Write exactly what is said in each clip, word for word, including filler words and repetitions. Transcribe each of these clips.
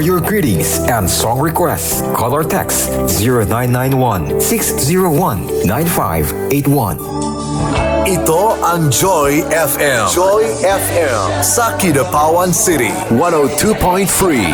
For your greetings and song requests, call or text zero nine nine one, six zero one, nine five eight one. Ito ang Joy F M. Joy F M sa Kidapawan City, one oh two point three.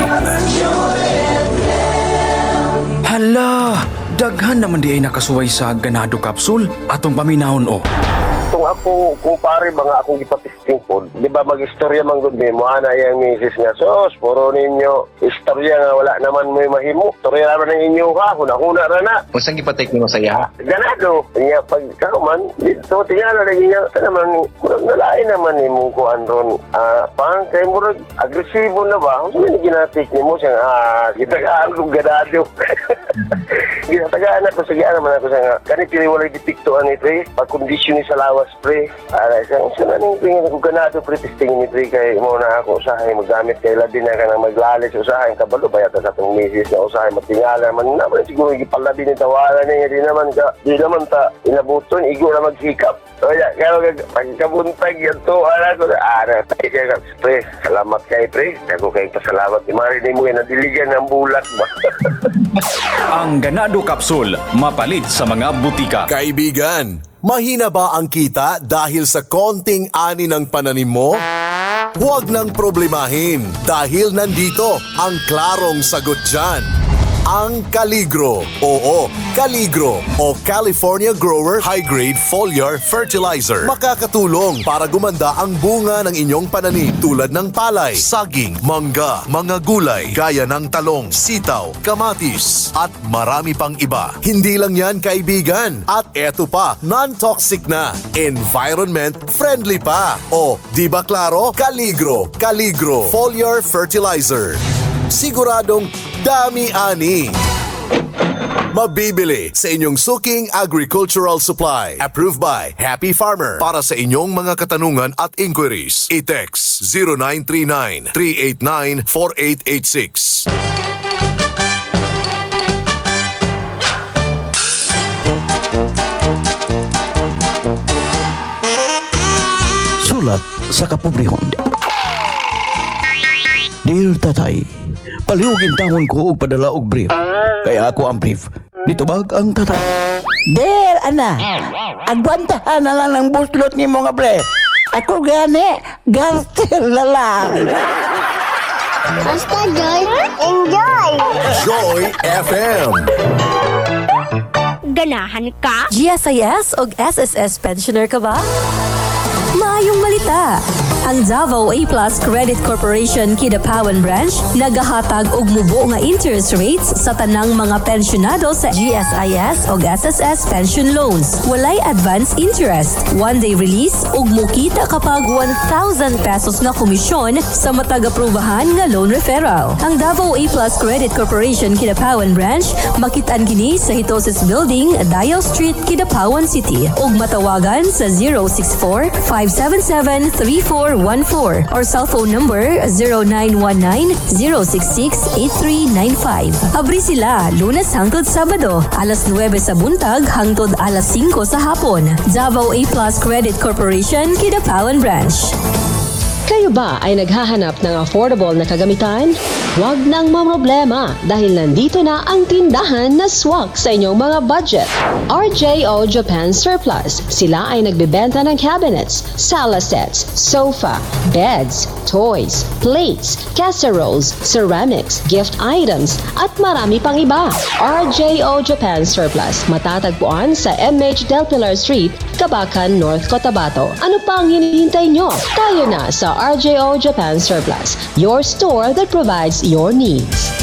Hala, daghan naman di ay nakasuway sa ganado kapsul atong paminahon o. Kung ako, kumpare mga akong ipatisting po, di ba mag-istorya man gud mo, ana yung misis nga, sos, puro ninyo, istorya nga wala naman may mahimo, istorya naman ng inyo ha, huna-huna na na. Kung saan ipatik mo sa iya? Ganado, niya pag karuman, dito, tingnan na rin niya, sa naman, murag nalain naman ni mong kuhan ron, ah, pang, kay murag, agresibo na ba? Kung saan ginatik ni mo siya, ah, gitagaan kong ganado. Ginatagaan ako, sige naman ako siya nga, kanit piniwalay dipiktuan ni Pre, pag-kondisyon ni sa lawas, Pre, ara, siyang sananing tingin ako ganado, Pre, tistingin ni Pre, kay mo na ako usahay, maggamit kay Ladin na ka na maglalis, usahay, kabalo, bayata sa itong misis na usahay, matingala, man naman, siguro, ipalabi ni tawanan niya, di naman ka, di naman ta, inabuton, igo na magsikap. So, ya, kaya pagkabuntag yan to, ara ko, ara, tayo kaya, Pre, salamat kay Pre, ako kay pasalamat, di marinig mo yan, nadiligan ng bulat ba? Ang ganado kapsul, mapalit sa mga butika. Kaibigan, mahina ba ang kita dahil sa konting ani ng pananim mo? Huwag nang problemahin dahil nandito ang klarong sagot dyan. Ang Caligro. Oo, Caligro o California Grower High Grade Foliar Fertilizer. Makakatulong para gumanda ang bunga ng inyong pananim tulad ng palay, saging, mangga, mga gulay gaya ng talong, sitaw, kamatis at marami pang iba. Hindi lang yan, kaibigan. At eto pa, non-toxic na, environment friendly pa. O, di ba klaro? Caligro, Caligro Foliar Fertilizer. Siguradong dami-ani. Mabibili sa inyong suking agricultural supply. Approved by Happy Farmer. Para sa inyong mga katanungan at inquiries, i-text zero nine three nine, three eight nine, four eight eight six. Sulat sa kapobrehon. Dear Tatay, paliugin tangon ko og padala og brief. Kaya ako ang brief. Nitubag ang tatay. Del, ana. Agwantahan na lang ng buslot ni mga bre. Ako gani, garter na lang. Basta Joy, enjoy! Joy F M. Ganahan ka? G S I S o S S S pensioner ka ba? Maayong malita! Ang Davao A Plus Credit Corporation Kidapawan Branch nagahatag og mubo nga interest rates sa tanang mga pensyonado sa G S I S o S S S pension loans. Walay advance interest, one-day release ug mukita kapag one thousand pesos na komisyon sa matag-aprubahan nga loan referral. Ang Davao A Plus Credit Corporation Kidapawan Branch makitaan kini sa Hitosis Building, Dial Street, Kidapawan City ug matawagan sa zero six four, five seven seven, three four one four or cellphone number zero nine one nine, zero six six, eight three nine five. Abri sila Lunes hangtod Sabado, alas nuwebe sa buntag hangtod alas singko sa hapon. Davao A Plus Credit Corporation, Kidapawan Branch. Kayo ba ay naghahanap ng affordable na kagamitan? Huwag nang mamroblema dahil nandito na ang tindahan na swak sa inyong mga budget. R J O Japan Surplus. Sila ay nagbebenta ng cabinets, sala sets, sofa, beds, toys, plates, casseroles, ceramics, gift items, at marami pang iba. R J O Japan Surplus. Matatagpuan sa M H Del Pilar Street, Cabacan, North Cotabato. Ano pa ang hinihintay nyo? Tayo na sa R J O Japan Surplus, your store that provides your needs.